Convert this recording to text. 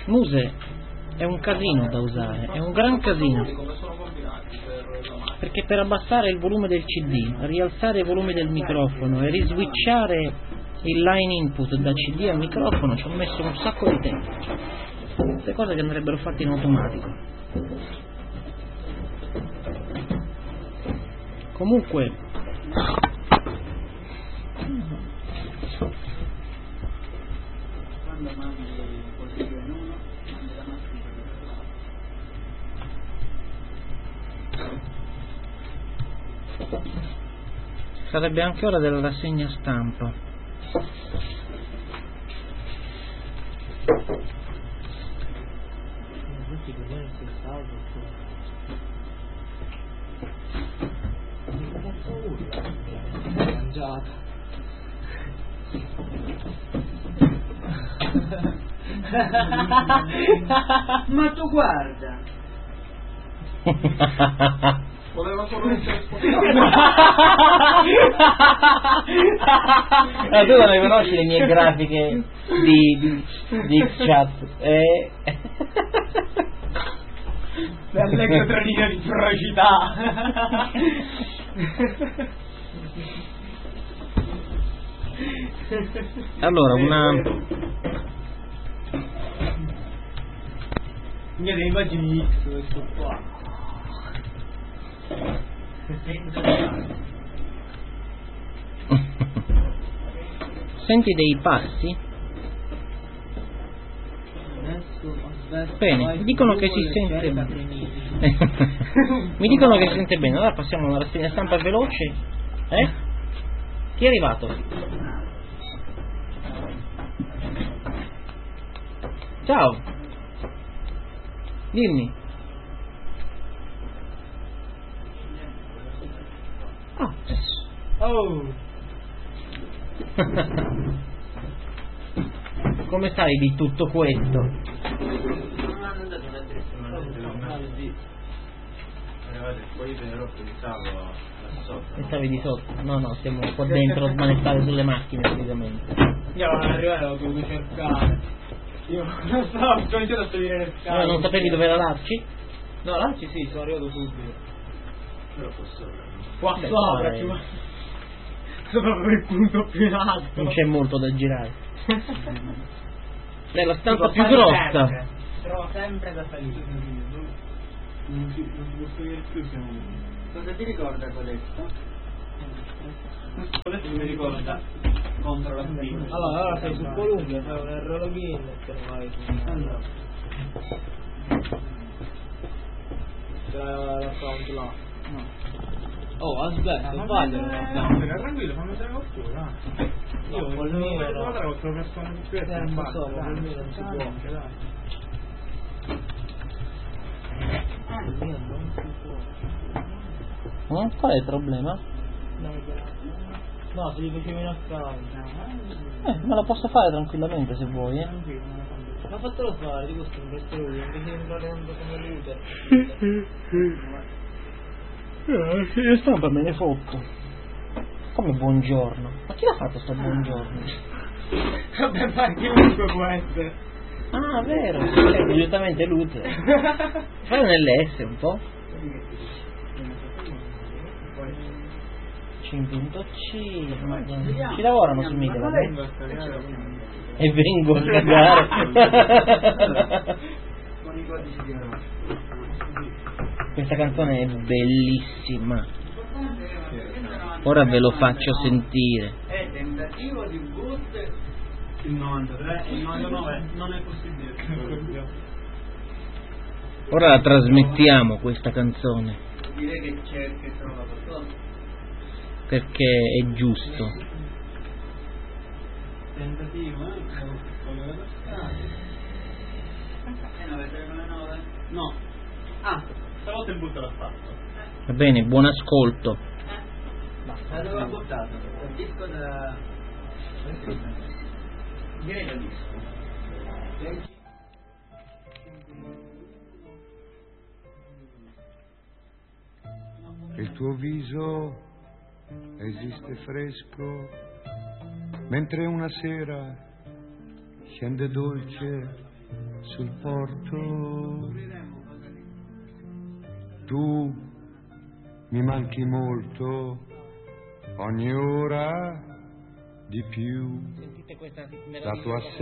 Muse è un casino da usare, è un gran casino. Perché per abbassare il volume del CD, rialzare il volume del microfono e riswitchare il line input da CD al microfono ci ho messo un sacco di tempo. Queste cose che andrebbero fatte in automatico. Comunque sarebbe anche ora della rassegna stampa. Ma tu guarda. Voleva solo essere spostato. Tu non le conosci le mie grafiche di X-Chat? L'elettronica di ferocità. Allora, Mia delle immagini X questo qua. Senti dei passi? Bene, mi dicono che si sente bene. Mi dicono che si sente bene. Allora passiamo alla rassegna stampa veloce. Chi è arrivato? Ciao. Dimmi. Oh. Come sai di tutto questo? Stavi di sotto? No, siamo qua dentro smanettati sulle macchine praticamente. Io non arrivare, ho dovuto cercare. Io non so, ho cominciato a salire le scale. Non sapevi dove era l'Arci? No, l'Arci sì, sono arrivato subito. Però posso. Qua sopra, sono proprio il punto più in alto. Non c'è molto da girare. È la stanza più grossa. Trovo sempre da salire. Non si può sapere più siamo. Cosa ti ricorda Coletto? Coletto mi ricorda contro la spina. Allora sei sul volume, fai un R-login e te ne vai su. L'account là. No. Oh, aspetta, sbaglio. Tranquillo, fammi 3 8. Io col mio no. ho trovato persone più queste. Non so, col mio non si può. Qual è il problema? No, se li facevi in account. Me lo posso fare tranquillamente se vuoi, Ma fatelo fare, di questo non resta lui, invece di entrare come router. Io stampa me ne fotto. Come buongiorno? Ma chi l'ha fatto sto buongiorno? Vabbè, ma chiunque può essere. Ah, vero, giustamente Luther. Fai un LS un po'. Ci lavorano su Mega e vengo a cagare. Questa canzone è bellissima. Ora ve lo faccio sentire. È tentativo di boot il 93 e il 99 non è possibile. Ora la trasmettiamo questa canzone. Direi che cerca e trova qualcosa. Perché è giusto. Tentativo, 9399? No. Ah, stavolta il butto l'ha fatto. Va bene, buon ascolto. Basta. Dove l'ha buttato? Il disco da... Direi da disco. Il tuo viso esiste fresco, mentre una sera scende dolce sul porto. Tu mi manchi molto, ogni ora di più. Sentite questa La tua